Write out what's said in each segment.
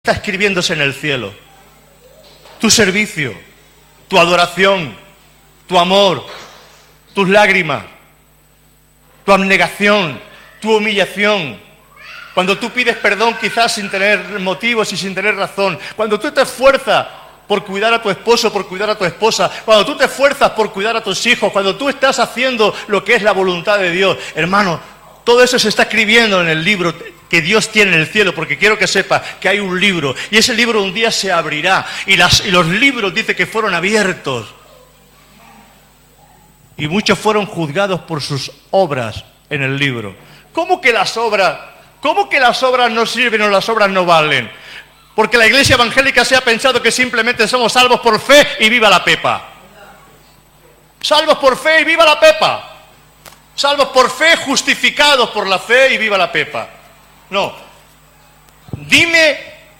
está escribiéndose en el cielo. Tu servicio, tu adoración, tu amor, tus lágrimas, tu abnegación, tu humillación. Cuando tú pides perdón quizás sin tener motivos y sin tener razón. Cuando tú te esfuerzas por cuidar a tu esposo, por cuidar a tu esposa. Cuando tú te esfuerzas por cuidar a tus hijos. Cuando tú estás haciendo lo que es la voluntad de Dios. Hermano, todo eso se está escribiendo en el libro que Dios tiene en el cielo, porque quiero que sepas que hay un libro, y ese libro un día se abrirá, y los libros dice que fueron abiertos, y muchos fueron juzgados por sus obras en el libro. ¿Cómo que las obras no sirven o las obras no valen? Porque la iglesia evangélica se ha pensado que simplemente somos salvos por fe y viva la pepa. Salvos por fe y viva la pepa. Salvos por fe, justificados por la fe y viva la pepa. No. Dime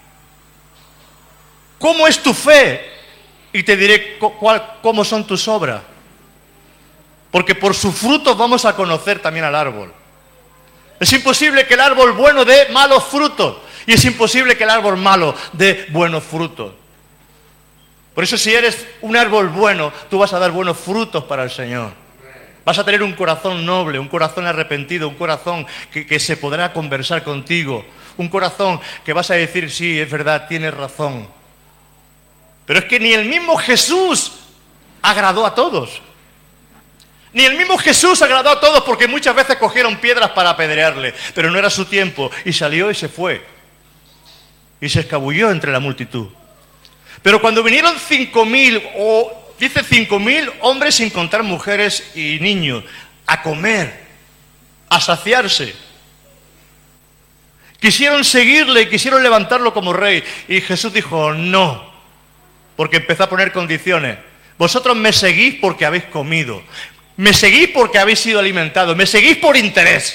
cómo es tu fe y te diré cómo son tus obras. Porque por sus frutos vamos a conocer también al árbol. Es imposible que el árbol bueno dé malos frutos y es imposible que el árbol malo dé buenos frutos. Por eso si eres un árbol bueno, tú vas a dar buenos frutos para el Señor. Vas a tener un corazón noble, un corazón arrepentido, un corazón que se podrá conversar contigo. Un corazón que vas a decir, sí, es verdad, tienes razón. Pero es que ni el mismo Jesús agradó a todos. Ni el mismo Jesús agradó a todos porque muchas veces cogieron piedras para apedrearle. Pero no era su tiempo y salió y se fue. Y se escabulló entre la multitud. Pero cuando vinieron 5.000 o... Dice 5.000 hombres sin contar mujeres y niños, a comer, a saciarse. Quisieron seguirle y quisieron levantarlo como rey. Y Jesús dijo, no, porque empezó a poner condiciones. Vosotros me seguís porque habéis comido. Me seguís porque habéis sido alimentados. Me seguís por interés.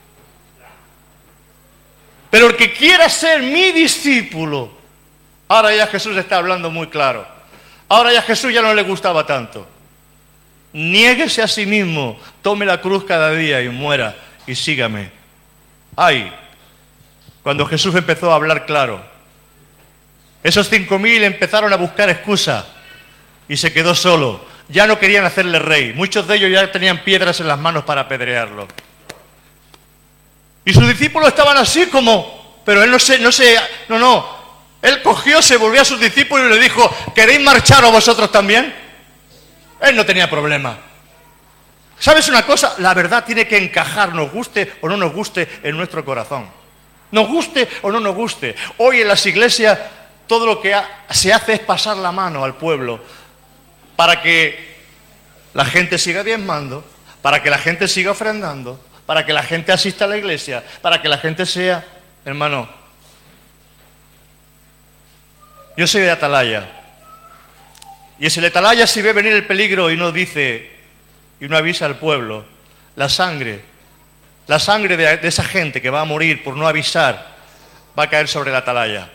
Pero el que quiera ser mi discípulo, ahora ya Jesús está hablando muy claro. Ahora ya a Jesús ya no le gustaba tanto. Niéguese a sí mismo, tome la cruz cada día y muera y sígame. Ay, cuando Jesús empezó a hablar claro, esos 5.000 empezaron a buscar excusas y se quedó solo. Ya no querían hacerle rey. Muchos de ellos ya tenían piedras en las manos para apedrearlo. Y sus discípulos estaban así como, pero él no. Él cogió, se volvió a sus discípulos y le dijo, ¿queréis marcharos vosotros también? Él no tenía problema. ¿Sabes una cosa? La verdad tiene que encajar, nos guste o no nos guste, en nuestro corazón. Nos guste o no nos guste. Hoy en las iglesias todo lo que se hace es pasar la mano al pueblo para que la gente siga diezmando, para que la gente siga ofrendando, para que la gente asista a la iglesia, para que la gente sea, hermano. Yo soy de Atalaya. Y es el Atalaya, si ve venir el peligro y no dice, y no avisa al pueblo, la sangre de esa gente que va a morir por no avisar, va a caer sobre el Atalaya.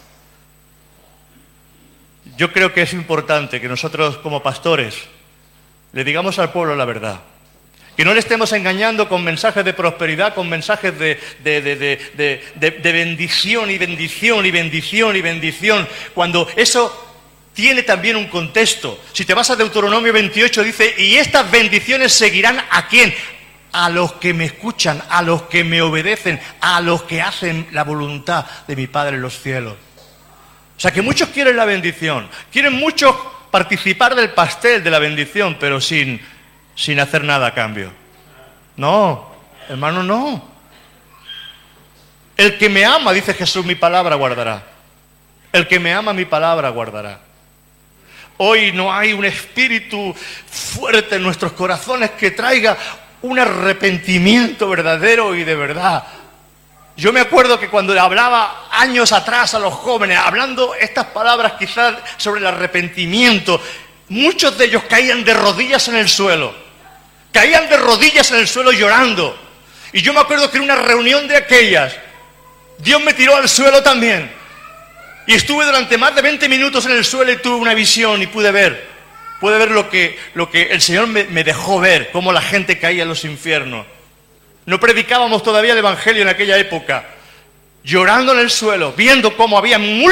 Yo creo que es importante que nosotros como pastores le digamos al pueblo la verdad. Que no le estemos engañando con mensajes de prosperidad, con mensajes de bendición y bendición y bendición y bendición, cuando eso tiene también un contexto. Si te vas a Deuteronomio 28 dice, y estas bendiciones seguirán ¿a quién? A los que me escuchan, a los que me obedecen, a los que hacen la voluntad de mi Padre en los cielos. O sea que muchos quieren la bendición, quieren muchos participar del pastel de la bendición, pero sin hacer nada a cambio. No, hermano, no. El que me ama, dice Jesús, mi palabra guardará. El que me ama, mi palabra guardará. Hoy no hay un espíritu fuerte en nuestros corazones que traiga un arrepentimiento verdadero y de verdad. Yo me acuerdo que cuando hablaba años atrás a los jóvenes, hablando estas palabras quizás sobre el arrepentimiento, muchos de ellos caían de rodillas en el suelo. Caían de rodillas en el suelo llorando. Y yo me acuerdo que en una reunión de aquellas, Dios me tiró al suelo también. Y estuve durante más de 20 minutos en el suelo y tuve una visión y pude ver lo que el Señor me dejó ver, cómo la gente caía en los infiernos. No predicábamos todavía el Evangelio en aquella época. llorando en el suelo, viendo cómo había